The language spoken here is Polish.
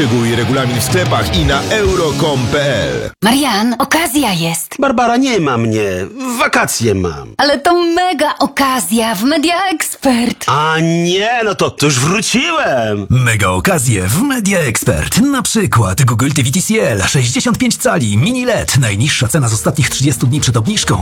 Szczegóły i regulamin w sklepach i na euro.com.pl. Marian, okazja jest. Barbara, nie ma mnie. Wakacje mam. Ale to mega okazja w Media Expert. A nie, no to już wróciłem. Mega okazje w Media Expert. Na przykład Google TV TCL 65 cali mini LED. Najniższa cena z ostatnich 30 dni przed obniżką